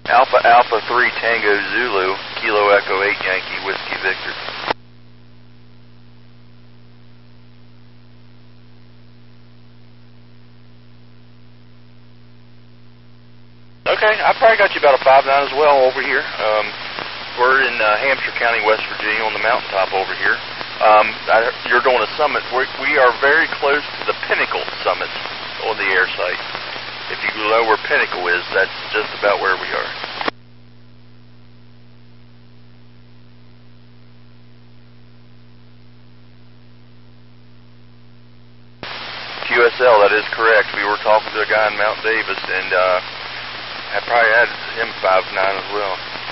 Alpha Alpha 3 Tango Zulu, Kilo Echo 8 Yankee Whiskey Victor. Okay, I probably got you about a 5'9" as well over here. We're in Hampshire County, West Virginia, on the mountaintop over here. You're doing a summit. We are very close to the Pinnacle Summit on the air site. If you know where Pinnacle is, that's just about where we are. QSL, that is correct. We were talking to a guy in Mount Davis, and I probably had him 5'9" as well.